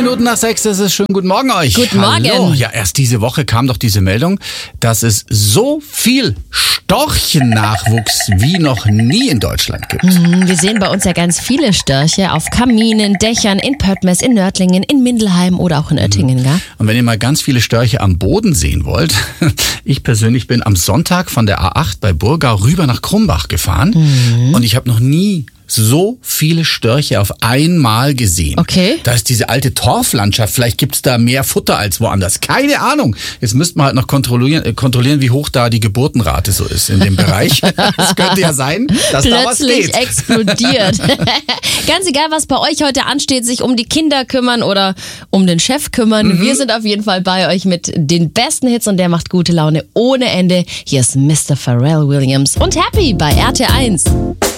Minuten nach 6, das ist schön. Guten Morgen euch. Guten Morgen. Hallo. Ja, erst diese Woche kam doch diese Meldung, dass es so viel Storchennachwuchs wie noch nie in Deutschland gibt. Wir sehen bei uns ja ganz viele Störche auf Kaminen, Dächern, in Pöttmes, in Nördlingen, in Mindelheim oder auch in Oettingen. Gell? Und wenn ihr mal ganz viele Störche am Boden sehen wollt, ich persönlich bin am Sonntag von der A8 bei Burgau rüber nach Krumbach gefahren und ich habe noch nie so viele Störche auf einmal gesehen. Okay. Da ist diese alte Torflandschaft, vielleicht gibt's da mehr Futter als woanders. Keine Ahnung. Jetzt müsste man halt noch kontrollieren, wie hoch da die Geburtenrate so ist in dem Bereich. Es könnte ja sein, dass da was Plötzlich geht. explodiert. Ganz egal, was bei euch heute ansteht, sich um die Kinder kümmern oder um den Chef kümmern. Wir sind auf jeden Fall bei euch mit den besten Hits und der macht gute Laune ohne Ende. Hier ist Mr. Pharrell Williams und Happy bei RT1.